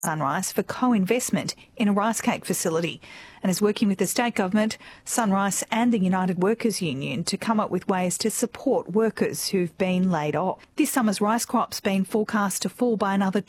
Sunrise for co-investment in a rice cake facility and is working with the state government, Sunrise and the United Workers Union to come up with ways to support workers who've been laid off. This summer's rice crop's been forecast to fall by another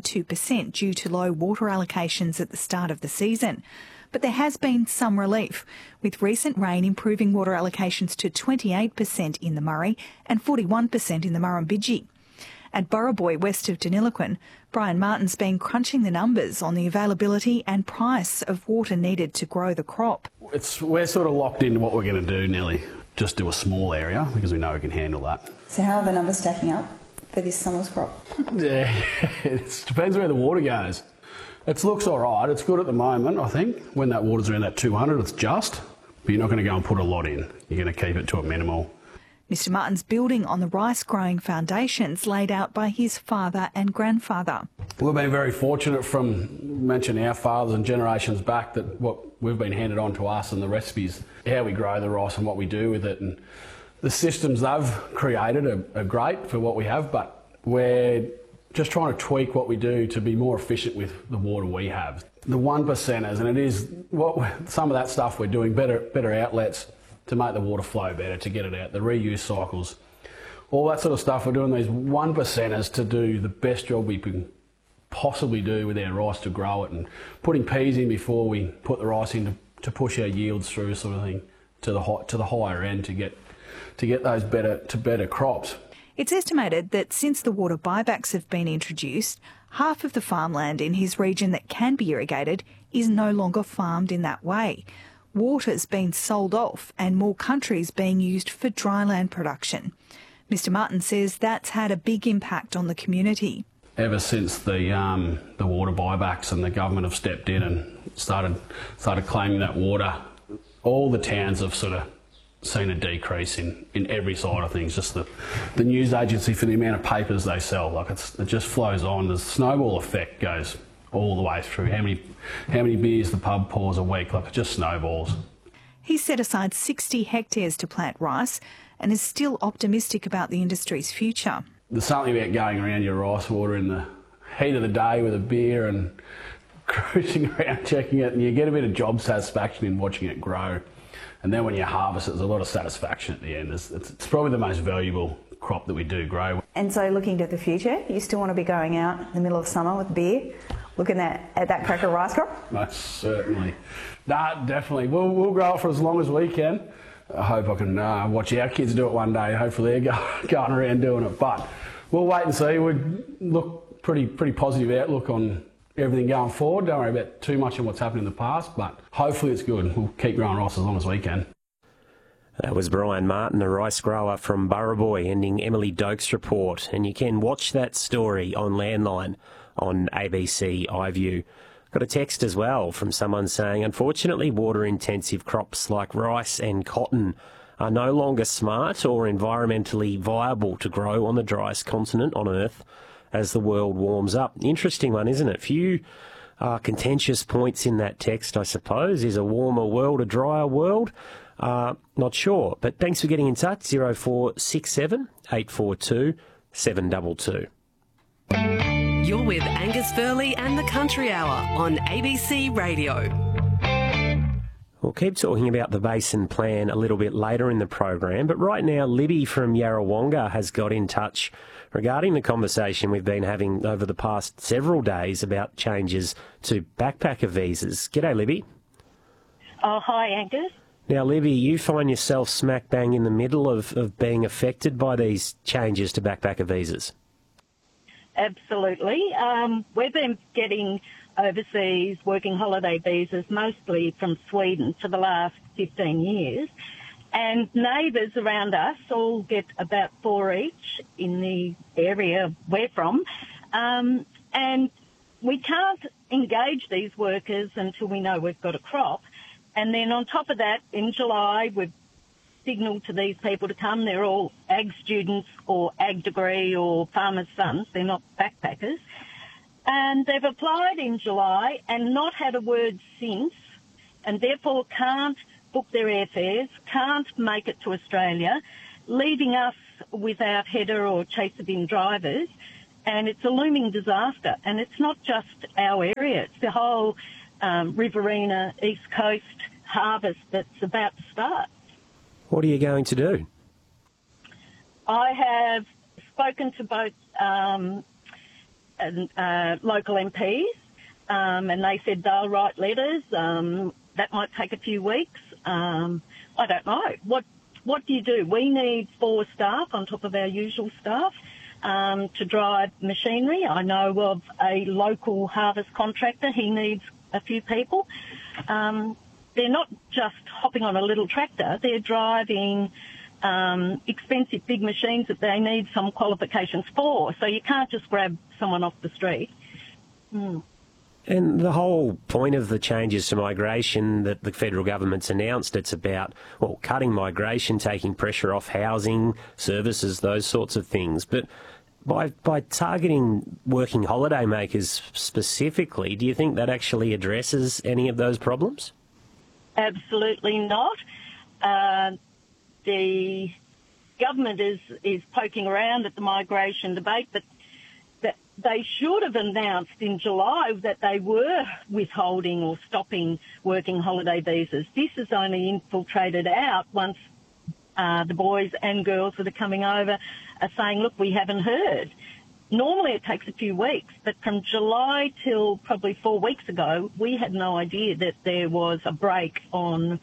22% due to low water allocations at the start of the season. But there has been some relief, with recent rain improving water allocations to 28% in the Murray and 41% in the Murrumbidgee. At Burraboy, west of Deniliquin, Brian Martin's been crunching the numbers on the availability and price of water needed to grow the crop. We're sort of locked into what we're going to do, Nelly. Just do a small area because we know we can handle that. So how are the numbers stacking up for this summer's crop? Yeah, it depends where the water goes. It looks all right. It's good at the moment, I think. When that water's around that 200, it's just. But you're not going to go and put a lot in. You're going to keep it to a minimal. Mr Martin's building on the rice-growing foundations laid out by his father and grandfather. We've been very fortunate from mentioning our fathers and generations back that what we've been handed on to us and the recipes, how we grow the rice and what we do with it. And the systems they've created are great for what we have, but we're just trying to tweak what we do to be more efficient with the water we have. The 1%ers, and it is some of that stuff we're doing, better outlets, to make the water flow better, to get it out, the reuse cycles, all that sort of stuff. We're doing these 1%ers to do the best job we can possibly do with our rice to grow it, and putting peas in before we put the rice in to push our yields through, sort of thing, to the higher end to get those better crops. It's estimated that since the water buybacks have been introduced, half of the farmland in his region that can be irrigated is no longer farmed in that way. Water's been sold off and more country's being used for dryland production. Mr Martin says that's had a big impact on the community. Ever since the water buybacks and the government have stepped in and started claiming that water, all the towns have sort of seen a decrease in every side of things. Just the news agency for the amount of papers they sell, like it just flows on. The snowball effect goes all the way through. How many beers the pub pours a week, like it just snowballs. He's set aside 60 hectares to plant rice and is still optimistic about the industry's future. There's something about going around your rice water in the heat of the day with a beer and cruising around checking it, and you get a bit of job satisfaction in watching it grow. And then when you harvest it, there's a lot of satisfaction at the end. It's probably the most valuable crop that we do grow. And so looking to the future, you still want to be going out in the middle of summer with beer, looking at that cracker rice crop? Most certainly. Nah, definitely. We'll grow it for as long as we can. I hope I can watch our kids do it one day. Hopefully they're going around doing it. But we'll wait and see. We look pretty positive outlook on everything going forward. Don't worry about too much of what's happened in the past, but hopefully it's good. We'll keep growing rice as long as we can. That was Brian Martin, a rice grower from Burraboy, ending Emily Doak's report. And you can watch that story on Landline on ABC iView. Got a text as well from someone saying, unfortunately, water-intensive crops like rice and cotton are no longer smart or environmentally viable to grow on the driest continent on Earth as the world warms up. Interesting one, isn't it? Few contentious points in that text, I suppose. Is a warmer world a drier world? Not sure. But thanks for getting in touch. 0467 842 722. You're with Angus Furley and the Country Hour on ABC Radio. We'll keep talking about the Basin Plan a little bit later in the program, but right now Libby from Yarrawonga has got in touch regarding the conversation we've been having over the past several days about changes to backpacker visas. G'day, Libby. Oh, hi, Angus. Now, Libby, you find yourself smack bang in the middle of being affected by these changes to backpacker visas. Absolutely. We've been getting overseas working holiday visas, mostly from Sweden, for the last 15 years. And neighbours around us all get about 4 each in the area we're from. And we can't engage these workers until we know we've got a crop. And then on top of that, in July, we've signalled to these people to come. They're all ag students or ag degree or farmers' sons. They're not backpackers. And they've applied in July and not had a word since, and therefore can't book their airfares, can't make it to Australia, leaving us without header or chaser bin drivers. and it's a looming disaster. And it's not just our area, it's the whole Riverina East Coast harvest that's about to start. What are you going to do? I have spoken to both local MPs, and they said they'll write letters. That might take a few weeks. I don't know. What do you do? We need 4 staff on top of our usual staff to drive machinery. I know of a local harvest contractor. He needs a few people. They're not just hopping on a little tractor. They're driving expensive big machines that they need some qualifications for. So you can't just grab someone off the street. And the whole point of the changes to migration that the federal government's announced, it's about, well, cutting migration, taking pressure off housing, services, those sorts of things. But by targeting working holiday makers specifically, do you think that actually addresses any of those problems? Absolutely not. The government is poking around at the migration debate, but they should have announced in July that they were withholding or stopping working holiday visas. This is only infiltrated out once the boys and girls that are coming over are saying, look, we haven't heard. Normally it takes a few weeks, but from July till probably 4 weeks ago, we had no idea that there was a break on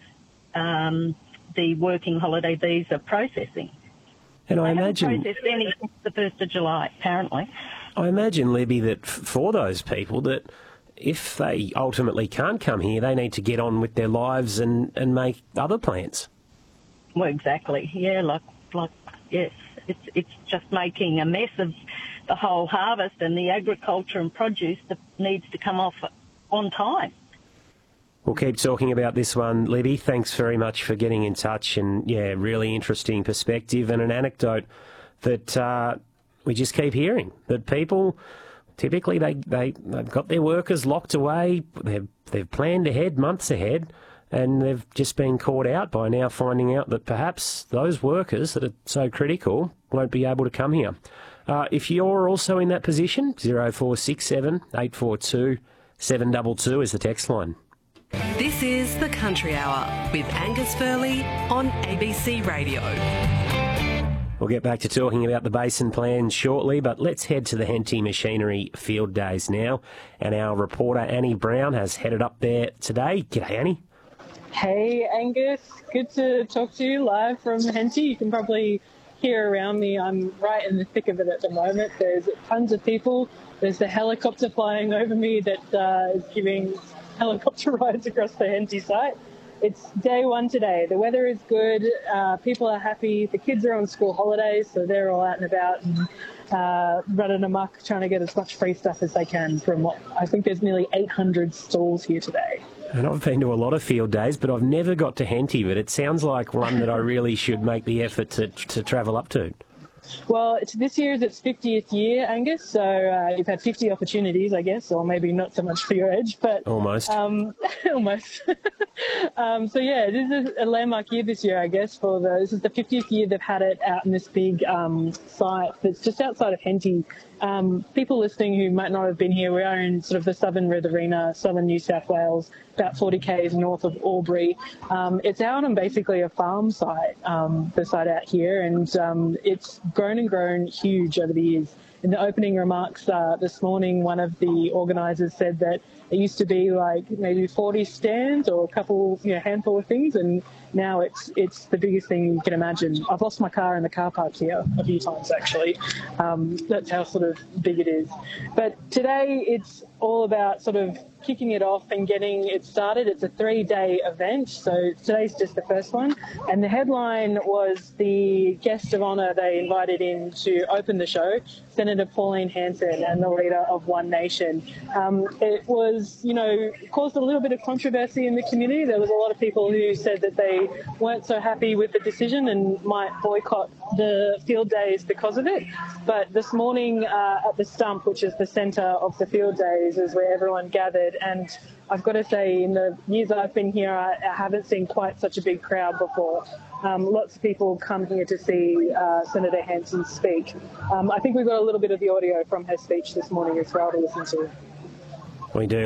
the working holiday visa processing. And I imagine... They haven't processed any since the 1st of July, apparently. I imagine, Libby, that for those people, that if they ultimately can't come here, they need to get on with their lives and make other plans. Well, exactly. Yeah, like yes. It's just making a mess of the whole harvest and the agriculture and produce that needs to come off on time. We'll keep talking about this one, Libby. Thanks very much for getting in touch, and, yeah, really interesting perspective and an anecdote that we just keep hearing, that people, typically they've got their workers locked away, they've planned ahead, months ahead, and they've just been caught out by now finding out that perhaps those workers that are so critical won't be able to come here. If you're also in that position, 0467 842 722 is the text line. This is The Country Hour with Angus Furley on ABC Radio. We'll get back to talking about the Basin Plan shortly, but let's head to the Henty Machinery Field Days now. And our reporter Annie Brown has headed up there today. G'day, Annie. Hey, Angus. Good to talk to you live from Henty. You can probably hear around me. I'm right in the thick of it at the moment. There's tons of people. There's the helicopter flying over me that is giving helicopter rides across the Henty site. It's day one today. The weather is good. People are happy. The kids are on school holidays, so they're all out and about and running amok, trying to get as much free stuff as they can from what I think there's nearly 800 stalls here today. And I've been to a lot of field days, but I've never got to Henty, but it sounds like one that I really should make the effort to travel up to. Well, this year is its 50th year, Angus, so you've had 50 opportunities, I guess, or maybe not so much for your age, but... Almost. Almost. So, yeah, this is a landmark year this year, I guess, this is the 50th year they've had it out in this big site that's just outside of Henty. People listening who might not have been here, we are in sort of the southern Riverina, southern New South Wales, about 40 k's north of Albury. It's out on basically a farm site, the site out here, and it's grown and grown huge over the years. In the opening remarks this morning, one of the organisers said that it used to be like maybe 40 stands or a couple, handful of things, and now it's the biggest thing you can imagine. I've lost my car in the car park here a few times, actually. That's how sort of big it is. But today it's all about sort of kicking it off and getting it started. It's a 3-day event, so today's just the first one. And the headline was the guest of honour they invited in to open the show, Senator Pauline Hanson, and the leader of One Nation. It was, caused a little bit of controversy in the community. There was a lot of people who said that they weren't so happy with the decision and might boycott the field days because of it. But this morning at the Stump, which is the centre of the field days, Breezes where everyone gathered, and I've got to say, in the years I've been here, I haven't seen quite such a big crowd before. Lots of people come here to see Senator Hanson speak. I think we've got a little bit of the audio from her speech this morning as well to listen to. We do.